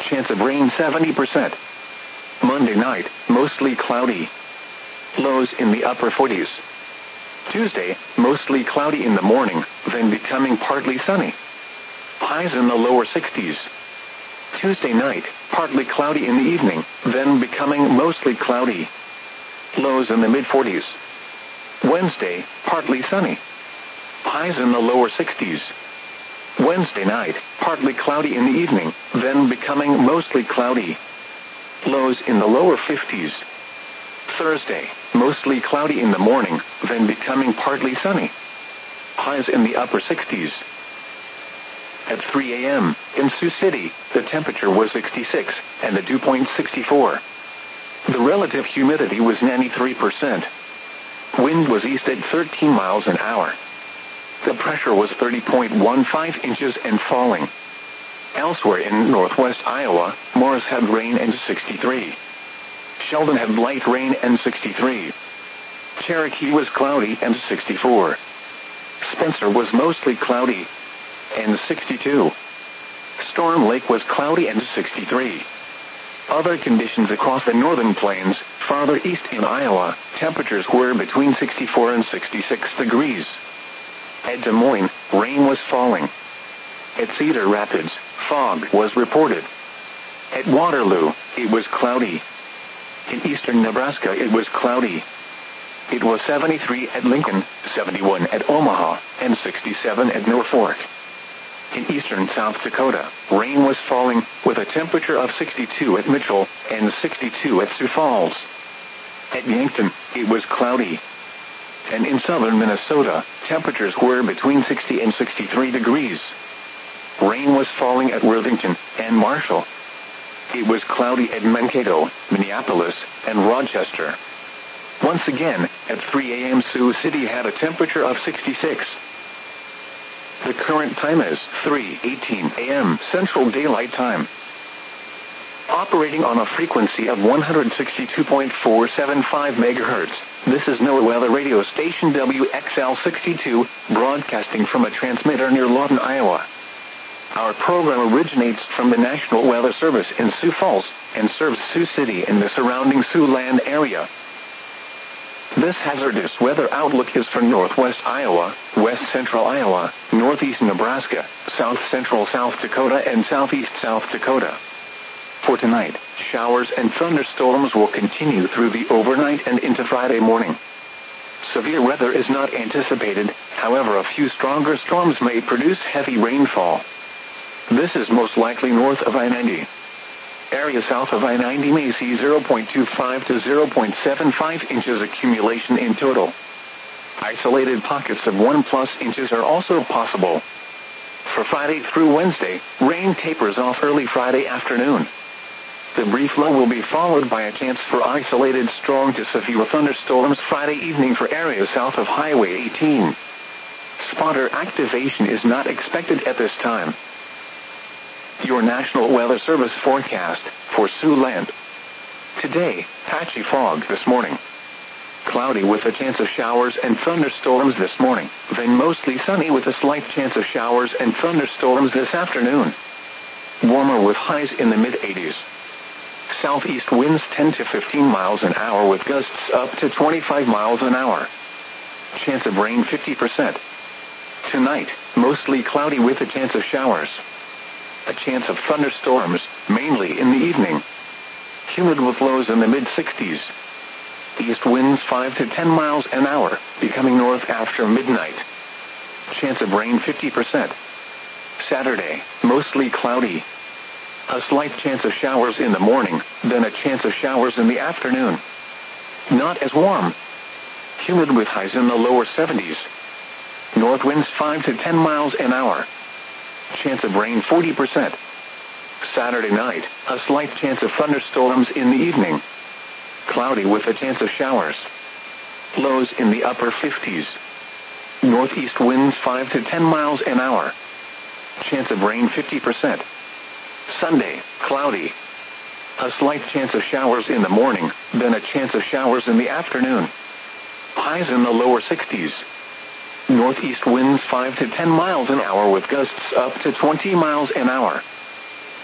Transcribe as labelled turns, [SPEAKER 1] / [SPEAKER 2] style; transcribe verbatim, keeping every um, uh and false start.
[SPEAKER 1] Chance of rain seventy percent. Monday night, mostly cloudy. Lows in the upper forties. Tuesday, mostly cloudy in the morning, then becoming partly sunny. Highs in the lower sixties. Tuesday night, partly cloudy in the evening, then becoming mostly cloudy. Lows in the mid forties. Wednesday, partly sunny. Highs in the lower sixties. Wednesday night, partly cloudy in the evening, then becoming mostly cloudy. Lows in the lower fifties. Thursday, mostly cloudy in the morning, then becoming partly sunny. Highs in the upper sixties. At three a m, in Sioux City, the temperature was sixty-six, and the dew point sixty-four. The relative humidity was ninety-three percent. Wind was east at thirteen miles an hour. The pressure was thirty point one five inches and falling. Elsewhere in northwest Iowa, Morris had rain and sixty-three. Sheldon had light rain and sixty-three. Cherokee was cloudy and sixty-four. Spencer was mostly cloudy and sixty-two. Storm Lake was cloudy and sixty-three. Other conditions across the northern plains, farther east in Iowa, temperatures were between sixty-four and sixty-six degrees. At Des Moines, rain was falling. At Cedar Rapids, fog was reported. At Waterloo, it was cloudy. In eastern Nebraska, it was cloudy. It was seventy-three at Lincoln, seventy-one at Omaha, and sixty-seven at Norfolk. In eastern South Dakota, rain was falling, with a temperature of sixty-two at Mitchell and sixty-two at Sioux Falls. At Yankton, it was cloudy. And in southern Minnesota, temperatures were between sixty and sixty-three degrees. Rain was falling at Worthington and Marshall. It was cloudy at Mankato, Minneapolis, and Rochester. Once again, at three a m Sioux City had a temperature of sixty-six. The current time is three eighteen a m Central Daylight Time. Operating on a frequency of one hundred sixty-two point four seven five megahertz, this is NOAA Weather Radio Station W X L sixty-two, broadcasting from a transmitter near Lawton, Iowa. Our program originates from the National Weather Service in Sioux Falls and serves Sioux City and the surrounding Siouxland area. This hazardous weather outlook is for northwest Iowa, west central Iowa, northeast Nebraska, south central South Dakota, and southeast South Dakota. For tonight, showers and thunderstorms will continue through the overnight and into Friday morning. Severe weather is not anticipated, however a few stronger storms may produce heavy rainfall. This is most likely north of I ninety. Areas south of I ninety may see zero point two five to zero point seven five inches accumulation in total. Isolated pockets of one plus inches are also possible. For Friday through Wednesday, rain tapers off early Friday afternoon. The brief low will be followed by a chance for isolated strong to severe thunderstorms Friday evening for areas south of Highway eighteen. Spotter activation is not expected at this time. Your National Weather Service forecast for Siouxland. Today, patchy fog this morning. Cloudy with a chance of showers and thunderstorms this morning, then mostly sunny with a slight chance of showers and thunderstorms this afternoon. Warmer with highs in the mid eighties. Southeast winds ten to fifteen miles an hour with gusts up to twenty-five miles an hour. Chance of rain fifty percent. Tonight, mostly cloudy with a chance of showers. A chance of thunderstorms, mainly in the evening. Humid with lows in the mid sixties. East winds five to ten miles an hour, becoming north after midnight. Chance of rain fifty percent. Saturday, mostly cloudy. A slight chance of showers in the morning, then a chance of showers in the afternoon. Not as warm. Humid with highs in the lower seventies. North winds five to ten miles an hour. Chance of rain forty percent. Saturday night, a slight chance of thunderstorms in the evening. Cloudy with a chance of showers. Lows in the upper fifties. Northeast winds five to ten miles an hour. Chance of rain fifty percent. Sunday, cloudy. A slight chance of showers in the morning, then a chance of showers in the afternoon. Highs in the lower sixties. Northeast winds five to ten miles an hour with gusts up to twenty miles an hour.